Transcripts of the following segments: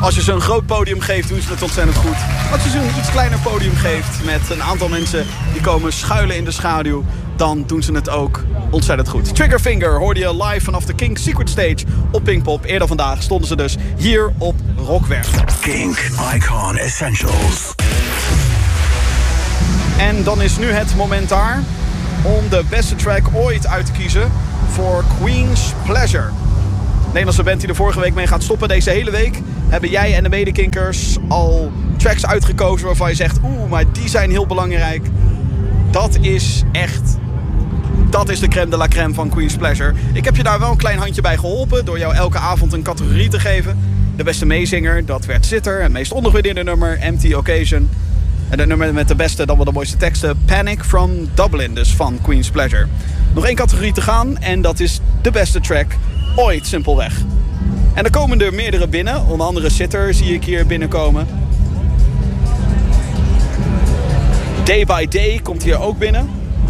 Als je ze een groot podium geeft, doen ze het ontzettend goed. Als je ze een iets kleiner podium geeft met een aantal mensen die komen schuilen in de schaduw, dan doen ze het ook ontzettend goed. Triggerfinger hoorde je live vanaf de Kink Secret Stage op Pinkpop. Eerder vandaag stonden ze dus hier op Rockwerk. Kink Icon Essentials. En dan is nu het moment daar om de beste track ooit uit te kiezen voor Queen's Pleasure. Nederlandse band die er vorige week mee gaat stoppen. Deze hele week hebben jij en de medekinkers al tracks uitgekozen waarvan je zegt, maar die zijn heel belangrijk. Dat is de crème de la crème van Queen's Pleasure. Ik heb je daar wel een klein handje bij geholpen door jou elke avond een categorie te geven. De beste meezinger, dat werd Zitter. Het meest ondergewaardeerde nummer, Empty Occasion. En het nummer met de beste, dan wel de mooiste teksten, Panic from Dublin, dus van Queen's Pleasure. Nog één categorie te gaan en dat is de beste track ooit, simpelweg. En er komen er meerdere binnen, onder andere Zitter zie ik hier binnenkomen. Day by Day komt hier ook binnen.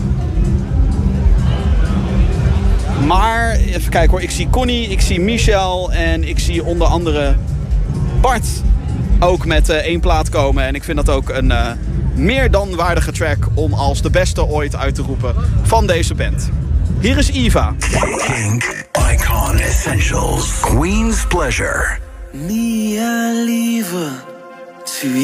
Maar, even kijken hoor, ik zie Connie, ik zie Michel en ik zie onder andere Bart ook met één plaat komen. En ik vind dat ook een meer dan waardige track om als de beste ooit uit te roepen van deze band. Hier is Eva. Kink Icon Essentials. Queen's Pleasure. Mia lieve.